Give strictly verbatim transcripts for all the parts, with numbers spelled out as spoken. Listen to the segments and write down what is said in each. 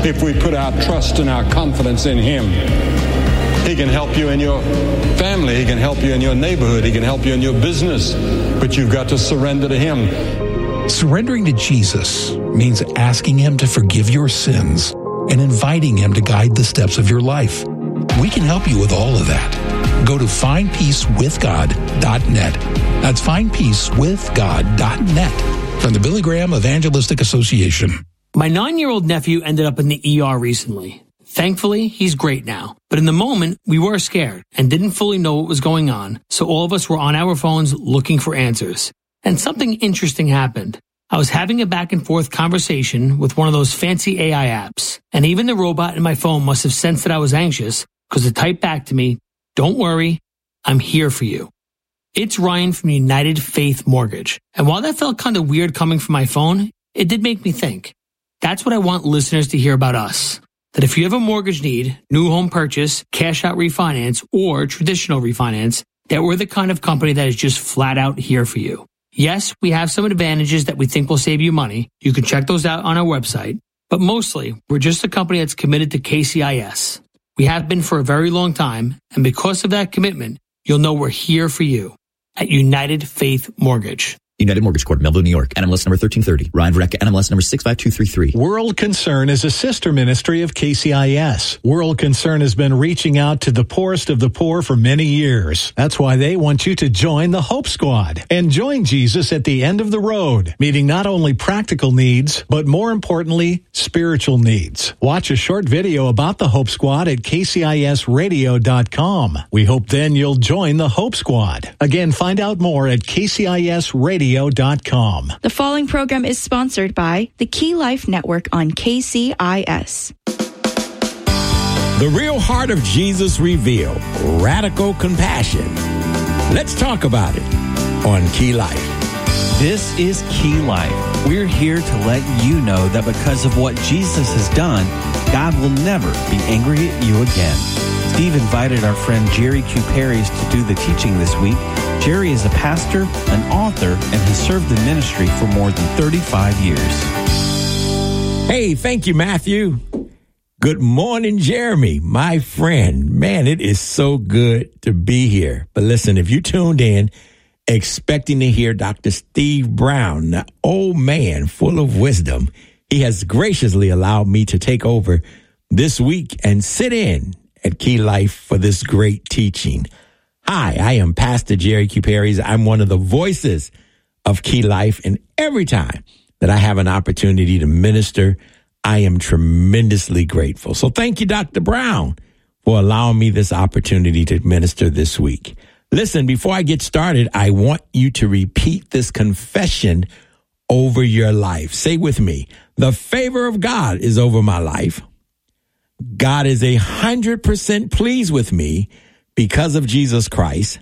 if we put our trust and our confidence in Him. He can help you in your family. He can help you in your neighborhood. He can help you in your business. But you've got to surrender to Him. Surrendering to Jesus means asking Him to forgive your sins and inviting Him to guide the steps of your life. We can help you with all of that. Go to find peace with god dot net. That's find peace with god dot net from the Billy Graham Evangelistic Association. My nine-year-old nephew ended up in the E R recently. Thankfully, he's great now. But in the moment, we were scared and didn't fully know what was going on, so all of us were on our phones looking for answers. And something interesting happened. I was having a back-and-forth conversation with one of those fancy A I apps, and even the robot in my phone must have sensed that I was anxious because it typed back to me, "Don't worry, I'm here for you." It's Ryan from United Faith Mortgage. And while that felt kind of weird coming from my phone, it did make me think. That's what I want listeners to hear about us. That if you have a mortgage need, new home purchase, cash out refinance, or traditional refinance, that we're the kind of company that is just flat out here for you. Yes, we have some advantages that we think will save you money. You can check those out on our website. But mostly, we're just a company that's committed to K C I S. We have been for a very long time, and because of that commitment, you'll know we're here for you at United Faith Mortgage. United Mortgage Corp, Melville, New York. N M L S number thirteen thirty. Ryan Vreck, N M L S number six five two three three. World Concern is a sister ministry of K C I S. World Concern has been reaching out to the poorest of the poor for many years. That's why they want you to join the Hope Squad and join Jesus at the end of the road, meeting not only practical needs, but more importantly, spiritual needs. Watch a short video about the Hope Squad at K C I S radio dot com. We hope then you'll join the Hope Squad. Again, find out more at K C I S radio dot com. The following program is sponsored by the Key Life Network on K C I S. The real heart of Jesus revealed. Radical compassion. Let's talk about it on Key Life. This is Key Life. We're here to let you know that because of what Jesus has done, God will never be angry at you again. Steve invited our friend Jerry Q. Perrys to do the teaching this week. Jerry is a pastor, an author, and has served in ministry for more than thirty-five years. Hey, thank you, Matthew. Good morning, Jeremy, my friend. Man, it is so good to be here. But listen, if you tuned in expecting to hear Doctor Steve Brown, the old man full of wisdom, he has graciously allowed me to take over this week and sit in at Key Life for this great teaching. Hi, I am Pastor Jerry Q. Perrys. I'm one of the voices of Key Life, and every time that I have an opportunity to minister, I am tremendously grateful. So thank you, Doctor Brown, for allowing me this opportunity to minister this week. Listen, before I get started, I want you to repeat this confession over your life. Say with me, the favor of God is over my life. God is a hundred percent pleased with me because of Jesus Christ.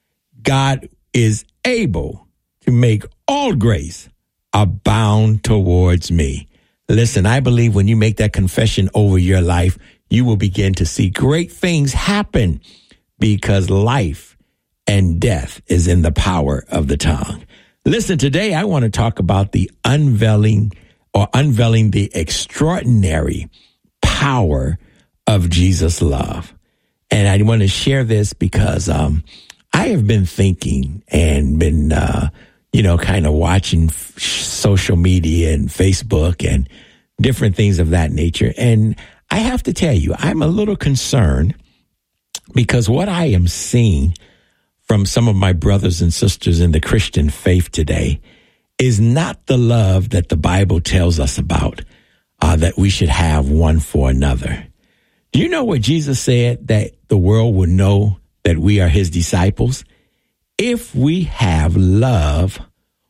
God is able to make all grace abound towards me. Listen, I believe when you make that confession over your life, you will begin to see great things happen because life and death is in the power of the tongue. Listen, today I want to talk about the unveiling or unveiling the extraordinary power of Jesus' love. And I want to share this because um, I have been thinking and been, uh, you know, kind of watching f- social media and Facebook and different things of that nature. And I have to tell you, I'm a little concerned because what I am seeing from some of my brothers and sisters in the Christian faith today is not the love that the Bible tells us about, uh, that we should have one for another. Do you know what Jesus said, that the world will know that we are his disciples? If we have love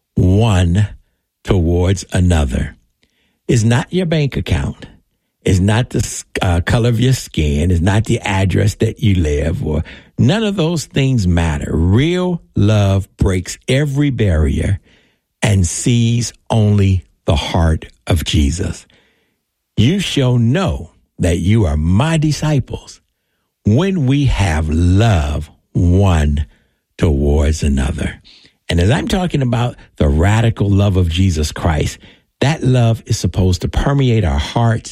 one towards another. It's not your bank account. It's not the uh, color of your skin. It's not the address that you live, or none of those things matter. Real love breaks every barrier and sees only the heart of Jesus. You shall know that you are my disciples when we have love one towards another. And as I'm talking about the radical love of Jesus Christ, that love is supposed to permeate our hearts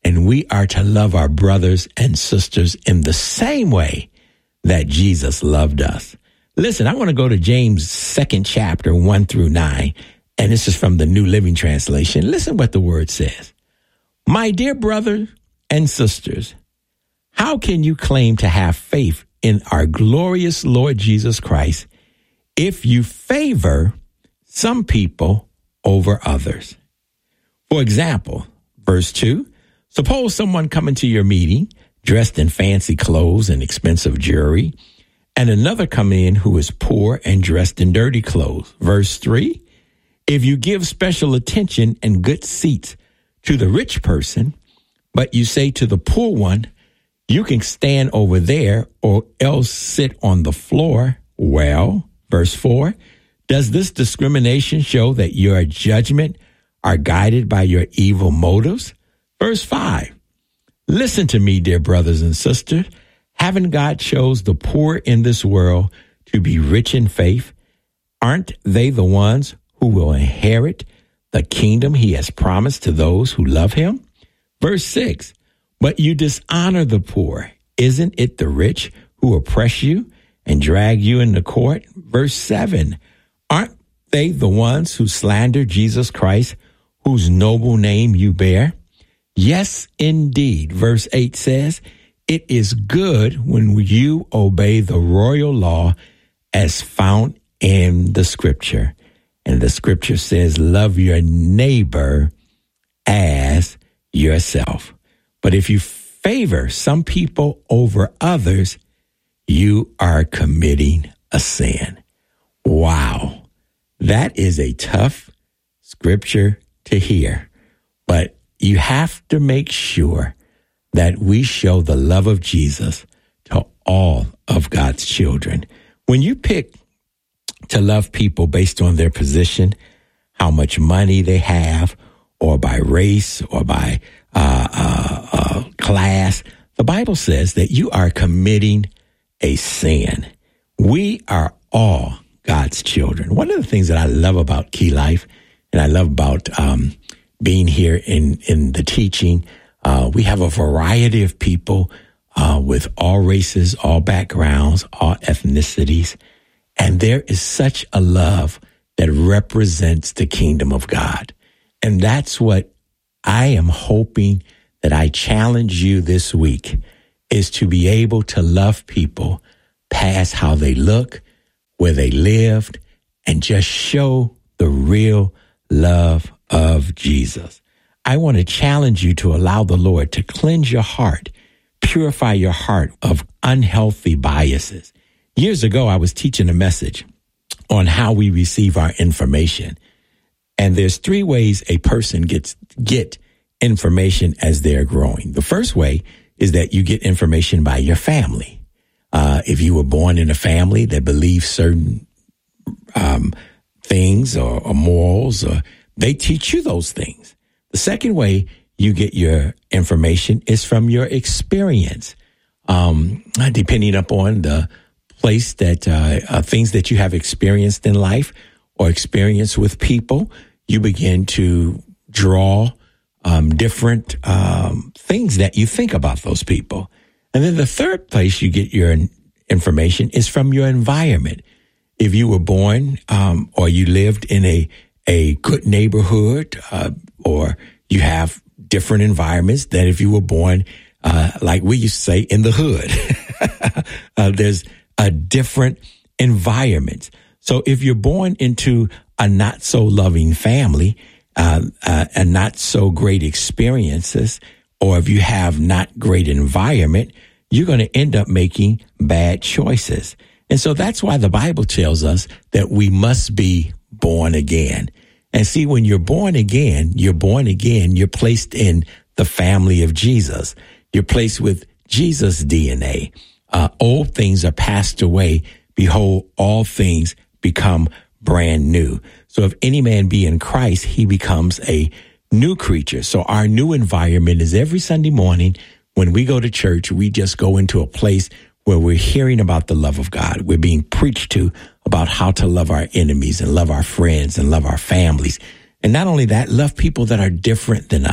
And we are to love our brothers and sisters in the same way that Jesus loved us. Listen, I want to go to James' second chapter, one through nine, and this is from the New Living Translation. Listen what the word says. My dear brothers and sisters, how can you claim to have faith in our glorious Lord Jesus Christ if you favor some people over others? For example, verse two, suppose someone come into your meeting dressed in fancy clothes and expensive jewelry, and another come in who is poor and dressed in dirty clothes. Verse three, if you give special attention and good seats to the rich person, but you say to the poor one, you can stand over there or else sit on the floor. Well, verse four, does this discrimination show that your judgment are guided by your evil motives? Verse five, listen to me, dear brothers and sisters. Haven't God chose the poor in this world to be rich in faith? Aren't they the ones who will inherit the kingdom he has promised to those who love him? Verse six, but you dishonor the poor. Isn't it the rich who oppress you and drag you into court? Verse seven, aren't they the ones who slander Jesus Christ, whose noble name you bear? Yes, indeed. Verse eight says, it is good when you obey the royal law as found in the scripture. And the scripture says, love your neighbor as yourself. But if you favor some people over others, you are committing a sin. Wow. That is a tough scripture to hear, but you have to make sure that we show the love of Jesus to all of God's children. When you pick to love people based on their position, how much money they have, or by race, or by uh, uh, uh, class, the Bible says that you are committing a sin. We are all God's children. One of the things that I love about Key Life, and I love about um, being here in, in the teaching, uh, we have a variety of people uh, with all races, all backgrounds, all ethnicities. And there is such a love that represents the kingdom of God. And that's what I am hoping that I challenge you this week, is to be able to love people past how they look, where they lived, and just show the real love of Jesus. I want to challenge you to allow the Lord to cleanse your heart, purify your heart of unhealthy biases. Years ago, I was teaching a message on how we receive our information. And there's three ways a person gets get information as they're growing. The first way is that you get information by your family. Uh, if you were born in a family that believes certain um, things or, or morals, or they teach you those things. The second way you get your information is from your experience, um, depending upon the place that uh, uh, things that you have experienced in life or experienced with people. You begin to draw um, different um, things that you think about those people. And then the third place you get your information is from your environment. If you were born um, or you lived in a, a good neighborhood uh, or you have different environments than if you were born, uh, like we used to say, in the hood. uh, there's a different environment. So if you're born into a not so loving family, uh, uh, and not so great experiences, or if you have not great environment, you're going to end up making bad choices. And so that's why the Bible tells us that we must be born again. And see, when you're born again, you're born again, you're placed in the family of Jesus. You're placed with Jesus' D N A. Uh, old things are passed away. Behold, all things become brand new. So if any man be in Christ, he becomes a new creature. So our new environment is every Sunday morning when we go to church, we just go into a place where we're hearing about the love of God. We're being preached to about how to love our enemies and love our friends and love our families. And not only that, love people that are different than us.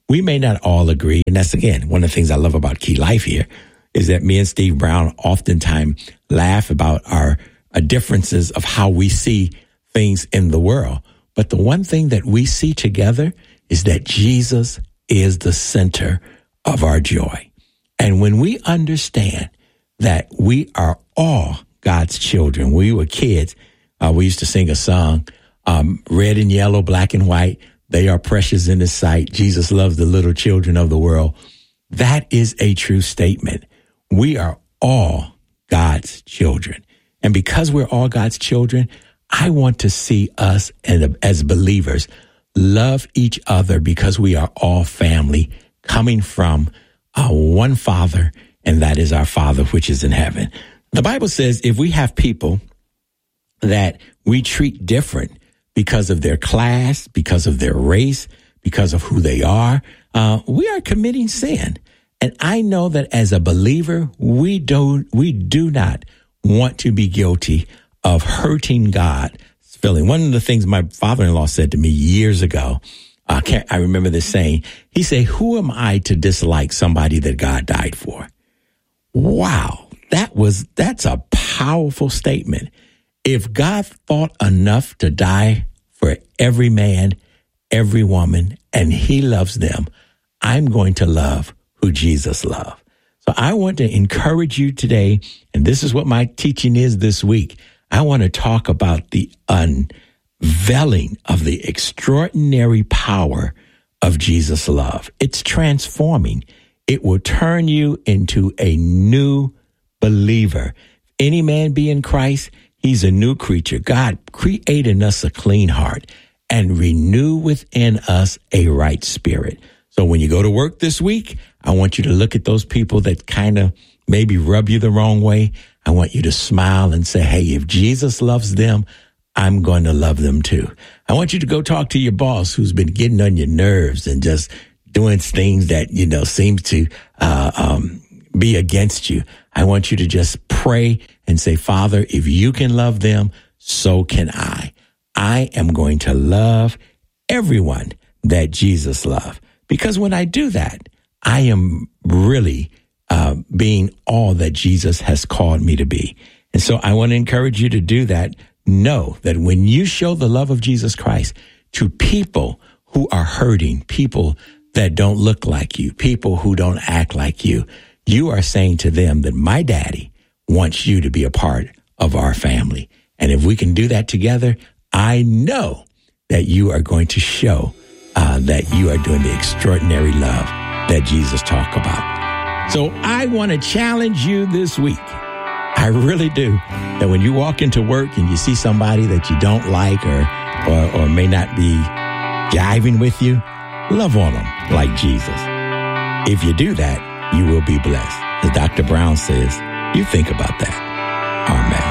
we may not all agree. And that's, again, one of the things I love about Key Life here is that me and Steve Brown oftentimes laugh about our, our differences of how we see things in the world. But the one thing that we see together is that Jesus is the center of our joy. And when we understand that we are all God's children, when we were kids, uh, we used to sing a song, um, red and yellow, black and white, they are precious in His sight. Jesus loves the little children of the world. That is a true statement. We are all God's children. And because we're all God's children, I want to see us and as believers love each other because we are all family coming from uh, one Father, and that is our Father which is in heaven. The Bible says if we have people that we treat different because of their class, because of their race, because of who they are, uh, we are committing sin. And I know that as a believer, we do, we do not want to be guilty of hurting God's feeling. One of the things my father-in-law said to me years ago, I can't, I remember this saying, he said, who am I to dislike somebody that God died for? Wow, that was, that's a powerful statement. If God thought enough to die for every man, every woman, and He loves them, I'm going to love who Jesus loved. So I want to encourage you today, and this is what my teaching is this week. I want to talk about the unveiling of the extraordinary power of Jesus' love. It's transforming. It will turn you into a new believer. If any man be in Christ, he's a new creature. God created in us a clean heart and renew within us a right spirit. So when you go to work this week, I want you to look at those people that kind of maybe rub you the wrong way. I want you to smile and say, hey, if Jesus loves them, I'm going to love them too. I want you to go talk to your boss who's been getting on your nerves and just doing things that, you know, seems to uh, um, be against you. I want you to just pray and say, Father, if you can love them, so can I. I am going to love everyone that Jesus loved. Because when I do that, I am really uh, being all that Jesus has called me to be. And so I want to encourage you to do that. Know that when you show the love of Jesus Christ to people who are hurting, people that don't look like you, people who don't act like you, you are saying to them that my daddy wants you to be a part of our family. And if we can do that together, I know that you are going to show uh, that you are doing the extraordinary love that Jesus talked about. So I want to challenge you this week. I really do. That when you walk into work and you see somebody that you don't like or, or, or may not be jiving with you, love on them like Jesus. If you do that, you will be blessed. As Doctor Brown says, you think about that. Amen.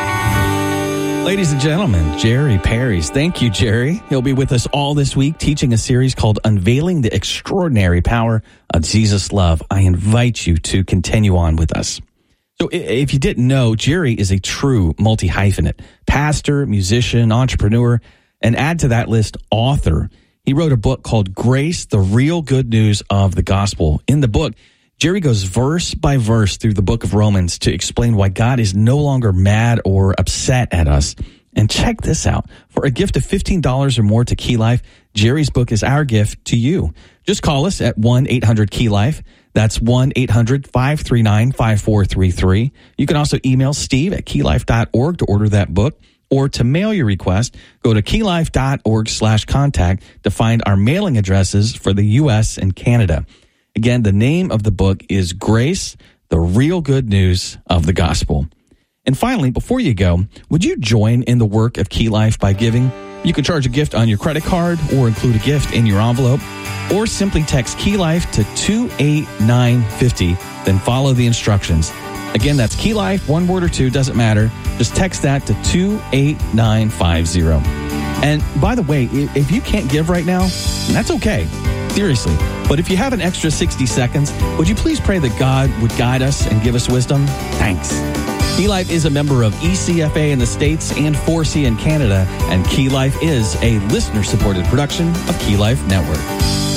Ladies and gentlemen, Jerry Parys. Thank you, Jerry. He'll be with us all this week teaching a series called Unveiling the Extraordinary Power of Jesus' Love. I invite you to continue on with us. So if you didn't know, Jerry is a true multi-hyphenate, pastor, musician, entrepreneur, and add to that list, author. He wrote a book called Grace, the Real Good News of the Gospel. In the book, Jerry goes verse by verse through the book of Romans to explain why God is no longer mad or upset at us. And check this out. For a gift of fifteen dollars or more to Key Life, Jerry's book is our gift to you. Just call us at one eight hundred key life. That's one eight hundred five three nine five four three three. You can also email Steve at key life dot org to order that book. Or to mail your request, go to key life dot org slash contact to find our mailing addresses for the U S and Canada. Again, the name of the book is Grace, the Real Good News of the Gospel. And finally, before you go, would you join in the work of Key Life by giving? You can charge a gift on your credit card or include a gift in your envelope, or simply text Key Life to two eight nine five zero, then follow the instructions. Again, that's Key Life, one word or two, doesn't matter. Just text that to two eight nine five zero. And by the way, if you can't give right now, that's okay. Seriously. But if you have an extra sixty seconds, would you please pray that God would guide us and give us wisdom? Thanks. Key Life is a member of E C F A in the States and four C in Canada, and Key Life is a listener-supported production of Key Life Network.